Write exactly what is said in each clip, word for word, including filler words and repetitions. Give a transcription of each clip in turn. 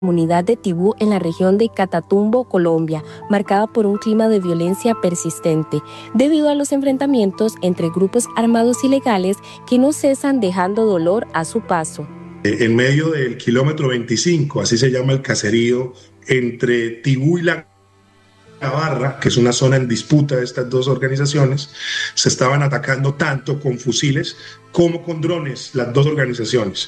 comunidad de Tibú en la región de Catatumbo, Colombia, marcada por un clima de violencia persistente, debido a los enfrentamientos entre grupos armados ilegales que no cesan dejando dolor a su paso. En medio del kilómetro veinticinco, así se llama el caserío, entre Tibú y la Gabarra, que es una zona en disputa de estas dos organizaciones, se estaban atacando tanto con fusiles como con drones, las dos organizaciones.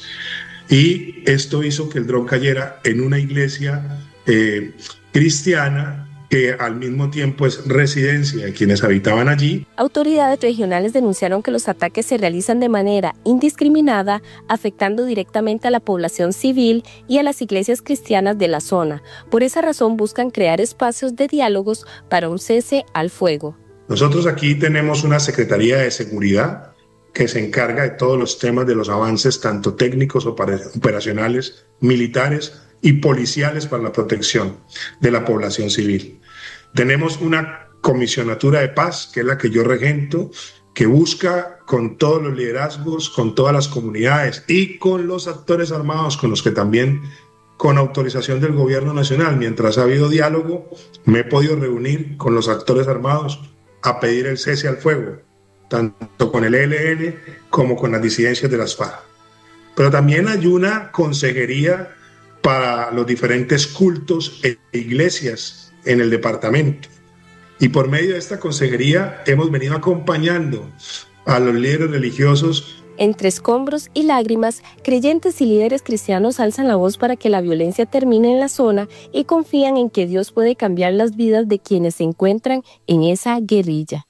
Y esto hizo que el dron cayera en una iglesia eh, cristiana que al mismo tiempo es residencia de quienes habitaban allí. Autoridades regionales denunciaron que los ataques se realizan de manera indiscriminada, afectando directamente a la población civil y a las iglesias cristianas de la zona. Por esa razón buscan crear espacios de diálogos para un cese al fuego. Nosotros aquí tenemos una Secretaría de Seguridad que se encarga de todos los temas de los avances, tanto técnicos, operacionales, militares y policiales para la protección de la población civil. Tenemos una comisionatura de paz, que es la que yo regento, que busca con todos los liderazgos, con todas las comunidades y con los actores armados, con los que también, con autorización del gobierno nacional, mientras ha habido diálogo, me he podido reunir con los actores armados a pedir el cese al fuego, tanto con el E L N como con las disidencias de las FARC. Pero también hay una consejería para los diferentes cultos e iglesias en el departamento. Y por medio de esta consejería hemos venido acompañando a los líderes religiosos. Entre escombros y lágrimas, creyentes y líderes cristianos alzan la voz para que la violencia termine en la zona y confían en que Dios puede cambiar las vidas de quienes se encuentran en esa guerrilla.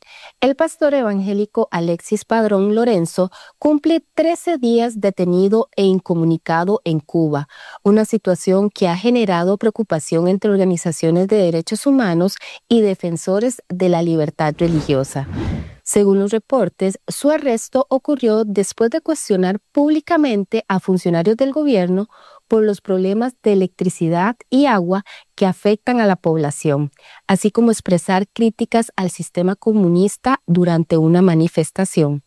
El pastor evangélico Alexis Padrón Lorenzo cumple trece días detenido e incomunicado en Cuba, una situación que ha generado preocupación entre organizaciones de derechos humanos y defensores de la libertad religiosa. Según los reportes, su arresto ocurrió después de cuestionar públicamente a funcionarios del gobierno por los problemas de electricidad y agua que afectan a la población, así como expresar críticas al sistema comunista durante una manifestación.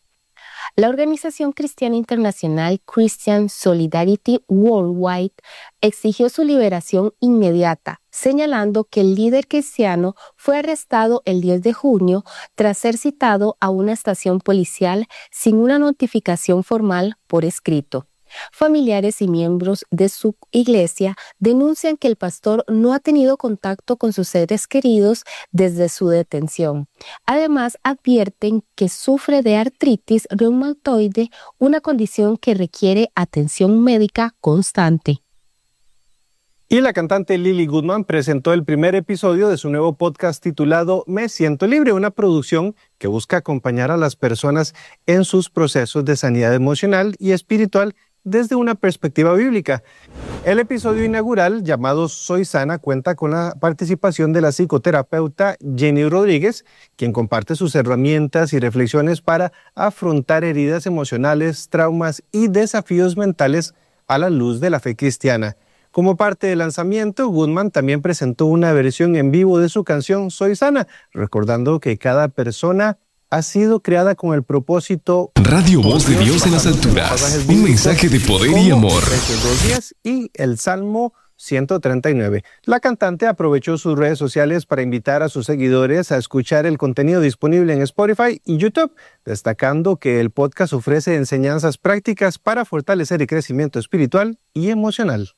La organización cristiana internacional Christian Solidarity Worldwide exigió su liberación inmediata, señalando que el líder cristiano fue arrestado el diez de junio tras ser citado a una estación policial sin una notificación formal por escrito. Familiares y miembros de su iglesia denuncian que el pastor no ha tenido contacto con sus seres queridos desde su detención. Además, advierten que sufre de artritis reumatoide, una condición que requiere atención médica constante. Y la cantante Lily Goodman presentó el primer episodio de su nuevo podcast titulado Me Siento Libre, una producción que busca acompañar a las personas en sus procesos de sanidad emocional y espiritual desde una perspectiva bíblica. El episodio inaugural, llamado Soy Sana, cuenta con la participación de la psicoterapeuta Jenny Rodríguez, quien comparte sus herramientas y reflexiones para afrontar heridas emocionales, traumas y desafíos mentales a la luz de la fe cristiana. Como parte del lanzamiento, Goodman también presentó una versión en vivo de su canción Soy Sana, recordando que cada persona ha sido creada con el propósito. Radio Voz de Dios en las alturas. Un mensaje de poder y amor. Y el Salmo ciento treinta y nueve. La cantante aprovechó sus redes sociales para invitar a sus seguidores a escuchar el contenido disponible en Spotify y YouTube, destacando que el podcast ofrece enseñanzas prácticas para fortalecer el crecimiento espiritual y emocional.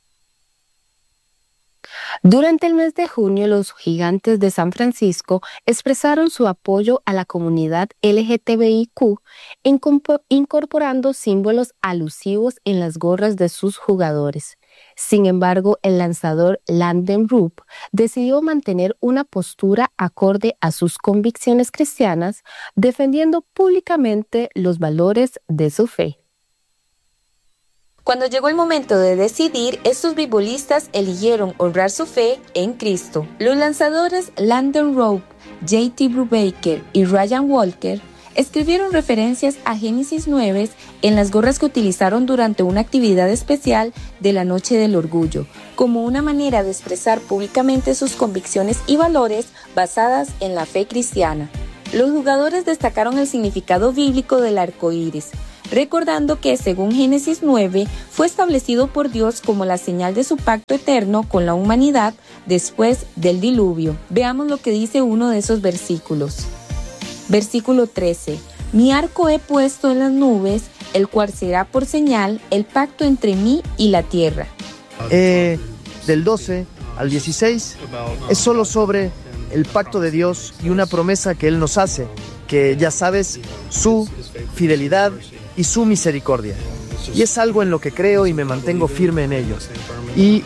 Durante el mes de junio, los Gigantes de San Francisco expresaron su apoyo a la comunidad L G T B I Q, incorporando símbolos alusivos en las gorras de sus jugadores. Sin embargo, el lanzador Landon Rupp decidió mantener una postura acorde a sus convicciones cristianas, defendiendo públicamente los valores de su fe. Cuando llegó el momento de decidir, estos beisbolistas eligieron honrar su fe en Cristo. Los lanzadores Landon Rupp, J T Brubaker y Ryan Walker escribieron referencias a Génesis nueve en las gorras que utilizaron durante una actividad especial de la Noche del Orgullo, como una manera de expresar públicamente sus convicciones y valores basadas en la fe cristiana. Los jugadores destacaron el significado bíblico del arco iris. recordando que, según Génesis nueve, fue establecido por Dios como la señal de su pacto eterno con la humanidad después del diluvio. Veamos lo que dice uno de esos versículos. Versículo trece. Mi arco he puesto en las nubes, el cual será por señal el pacto entre mí y la tierra. Eh, del doce al dieciséis es solo sobre el pacto de Dios y una promesa que Él nos hace, que ya sabes, su fidelidad y su misericordia. Y es algo en lo que creo y me mantengo firme en ello. Y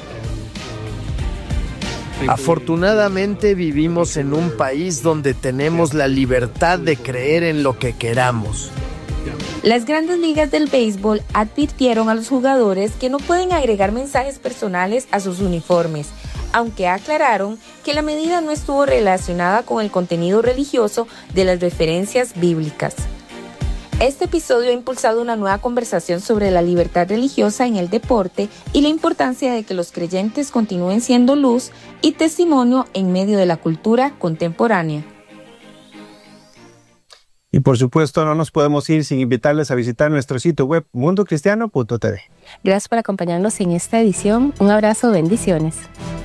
afortunadamente vivimos en un país donde tenemos la libertad de creer en lo que queramos. Las grandes ligas del béisbol advirtieron a los jugadores que no pueden agregar mensajes personales a sus uniformes, aunque aclararon que la medida no estuvo relacionada con el contenido religioso de las referencias bíblicas. Este episodio ha impulsado una nueva conversación sobre la libertad religiosa en el deporte y la importancia de que los creyentes continúen siendo luz y testimonio en medio de la cultura contemporánea. Y por supuesto no nos podemos ir sin invitarles a visitar nuestro sitio web mundo cristiano punto t v. Gracias por acompañarnos en esta edición. Un abrazo, bendiciones.